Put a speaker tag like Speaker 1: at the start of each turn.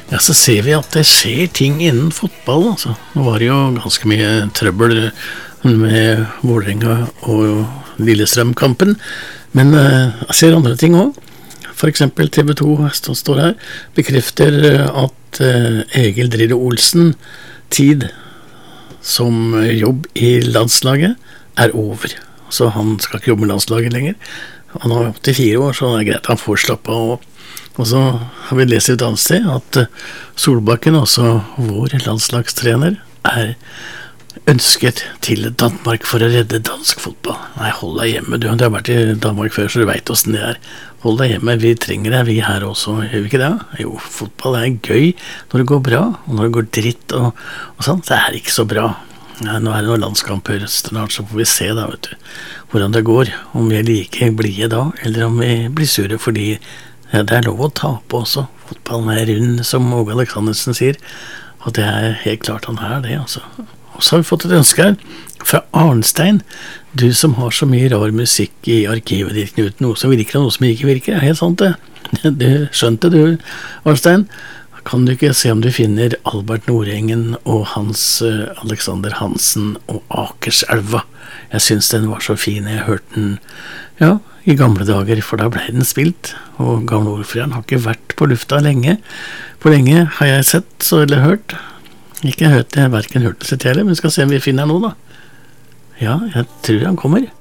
Speaker 1: Ja, så ser vi at det skjer ting innen fotball, altså. Nå var det jo ganske mye trøbbel med Vålerenga og Lillestrøm-kampen, men jeg ser andre ting også. For eksempel TV 2 står her, bekrefter at Egil Drillo Olsen tid som jobb i landslaget over. Så han skal ikke jobbe med landslaget lenger. Han har 84 år, så det greit han får slappe av. Og så har vi lest et annet sted at Solbakken, også vår landslagstrener, ønsket til Danmark for å redde dansk fotball. Nei, hold deg hjemme, du har vært i Danmark før, så du vet hvordan det Hold deg hjemme, vi trenger deg, vi her også, gjør vi ikke det? Jo, fotball gøy når det går bra, og når det går dritt og sånt, det ikke så bra. Ja, nå det noen landskamper snart, så får vi se da, vet du, hvordan det går, om vi like blide da, eller om vi blir sure fordi det lov å tape også. Fotballen rund, som Åge Aleksandersen sier, og det helt klart han det, altså. Og så har vi fått et ønske her fra Arnstein. Du som har så mye rar musikk i arkivet ditt, Knut, noe som virker og noe som ikke virker, helt sant det. Du skjønte du, Arnstein. Kan du ikke se om du finner Albert Nordengen og Hans Alexander Hansen og Akerselva? Jeg synes den var så fin, jeg hørte den, ja, i gamle dager, for da ble den spilt, og gamle ordføreren har ikke vært på lufta lenge. På lenge har jeg sett, eller hørt. Ikke hørt det, hverken hørt det sett heller, men skal se om vi finner noe da. Ja, jeg tror han kommer.